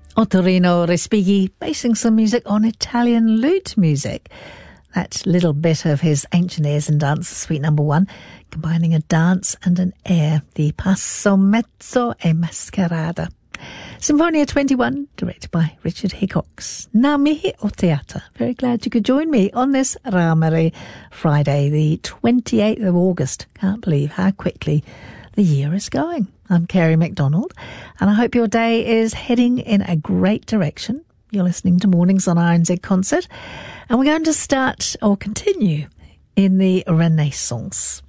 Ottorino Respighi basing some music on Italian lute music. That little bit of his ancient airs and dances, suite number 1, combining a dance and an air, the Passo Mezzo e Mascherada. Sinfonia 21, directed by Richard Hickox. Nā mihi o te ata. Very glad you could join me on this Rāmari Friday, the 28th of August. Can't believe how quickly the year is going. I'm Kerry MacDonald, and I hope your day is heading in a great direction. You're listening to Mornings on RNZ Concert, and we're going to start or continue in the Renaissance.